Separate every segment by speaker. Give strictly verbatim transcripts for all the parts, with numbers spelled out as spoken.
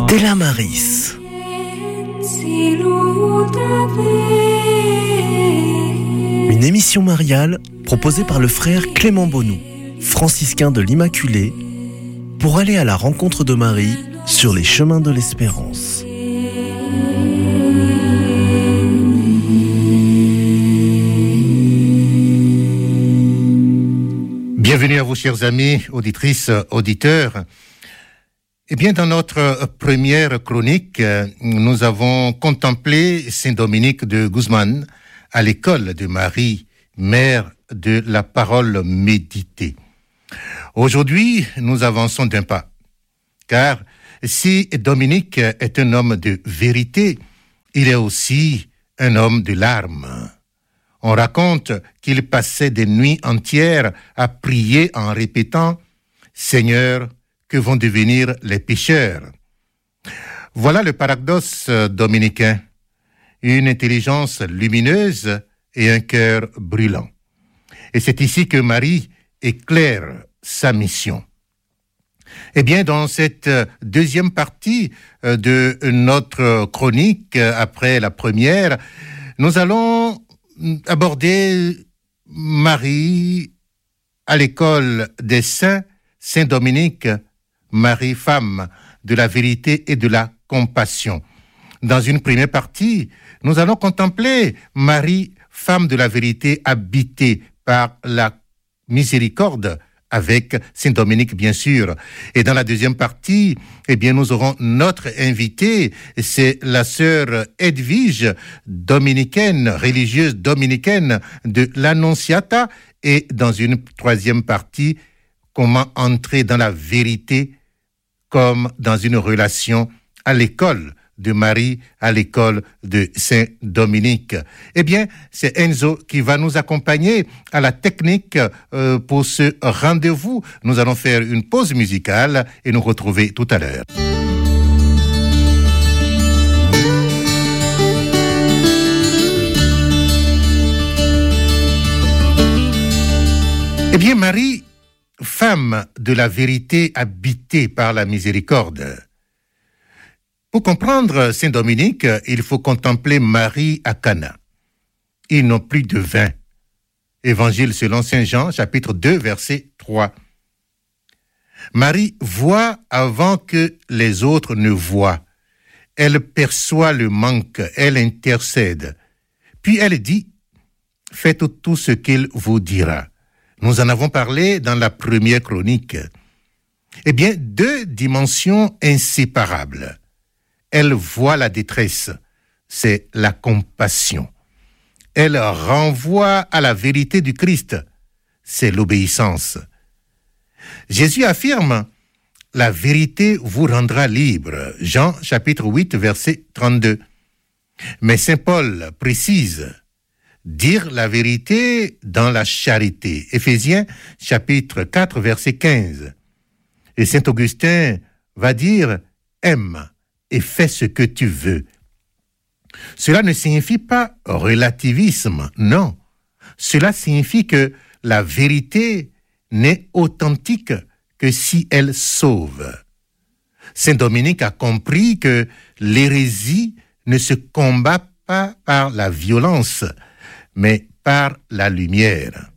Speaker 1: Della Maris. Une émission mariale proposée par le frère Clément Bonou, franciscain de l'Immaculée, pour aller à la rencontre de Marie sur les chemins de l'espérance.
Speaker 2: Bienvenue à vous, chers amis, auditrices, auditeurs. Eh bien, dans notre première chronique, nous avons contemplé Saint Dominique de Guzman à l'école de Marie, mère de la parole méditée. Aujourd'hui, nous avançons d'un pas, car si Dominique est un homme de vérité, il est aussi un homme de larmes. On raconte qu'il passait des nuits entières à prier en répétant « Seigneur, que vont devenir les pécheurs ?» Voilà le paradoxe dominicain, une intelligence lumineuse et un cœur brûlant. Et c'est ici que Marie éclaire sa mission. Eh bien, dans cette deuxième partie de notre chronique, après la première, nous allons aborder Marie à l'école des saints, Saint Dominique, Marie, femme de la vérité et de la compassion. Dans une première partie, nous allons contempler Marie, femme de la vérité, habitée par la miséricorde, avec Saint Dominique, bien sûr. Et dans la deuxième partie, eh bien, nous aurons notre invitée, c'est la sœur Edwige, dominicaine, religieuse dominicaine de l'Annonciata. Et dans une troisième partie, comment entrer dans la vérité comme dans une relation à l'école de Marie, à l'école de Saint Dominique. Eh bien, c'est Enzo qui va nous accompagner à la technique euh, pour ce rendez-vous. Nous allons faire une pause musicale et nous retrouver tout à l'heure. Eh bien, Marie, femme de la vérité habitée par la miséricorde. Pour comprendre Saint Dominique, il faut contempler Marie à Cana. Ils n'ont plus de vin. Évangile selon Saint Jean, chapitre deux, verset trois. Marie voit avant que les autres ne voient. Elle perçoit le manque, elle intercède. Puis elle dit, « Faites tout ce qu'il vous dira ». Nous en avons parlé dans la première chronique. Eh bien, deux dimensions inséparables. Elle voit la détresse, c'est la compassion. Elle renvoie à la vérité du Christ, c'est l'obéissance. Jésus affirme, « La vérité vous rendra libre » Jean chapitre huit, verset trente-deux. Mais Saint Paul précise, « Dire la vérité dans la charité » Éphésiens chapitre quatre, verset quinze. Et Saint Augustin va dire, « Aime » et fais ce que tu veux. Cela ne signifie pas relativisme, non. Cela signifie que la vérité n'est authentique que si elle sauve. Saint Dominique a compris que l'hérésie ne se combat pas par la violence, mais par la lumière.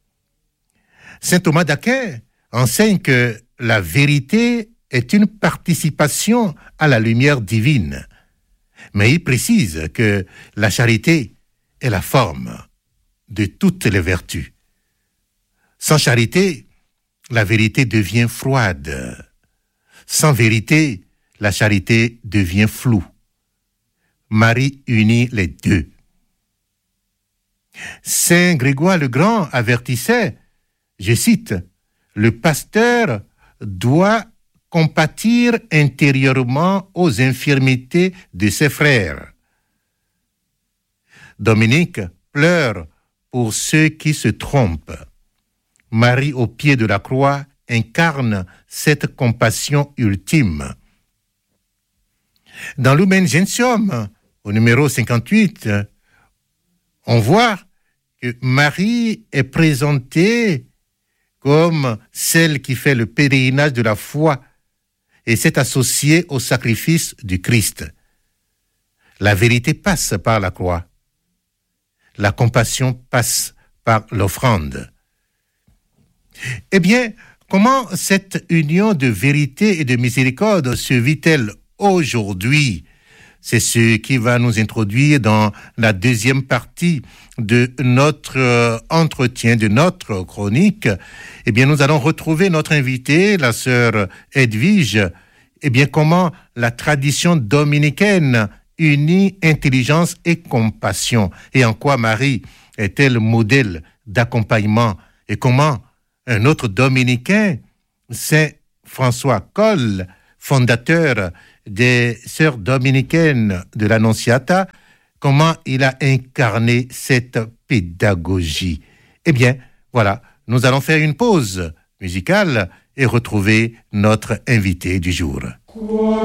Speaker 2: Saint Thomas d'Aquin enseigne que la vérité est une participation à la lumière divine. Mais il précise que la charité est la forme de toutes les vertus. Sans charité, la vérité devient froide. Sans vérité, la charité devient floue. Marie unit les deux. Saint Grégoire le Grand avertissait, je cite, « Le pasteur doit compatir intérieurement aux infirmités de ses frères. » Dominique pleure pour ceux qui se trompent. Marie au pied de la croix incarne cette compassion ultime. Dans Lumen Gentium, au numéro cinquante-huit, on voit que Marie est présentée comme celle qui fait le pèlerinage de la foi et c'est associé au sacrifice du Christ. La vérité passe par la croix. La compassion passe par l'offrande. Eh bien, comment cette union de vérité et de miséricorde se vit-elle aujourd'hui? C'est ce qui va nous introduire dans la deuxième partie de notre euh, entretien, de notre chronique. Eh bien, nous allons retrouver notre invitée, la sœur Edwige. Eh bien, comment la tradition dominicaine unit intelligence et compassion, et en quoi Marie est-elle modèle d'accompagnement, et comment un autre dominicain, Saint François Coll, fondateur des Sœurs dominicaines de l'Annonciata, comment il a incarné cette pédagogie. Eh bien, voilà, nous allons faire une pause musicale et retrouver notre invité du jour.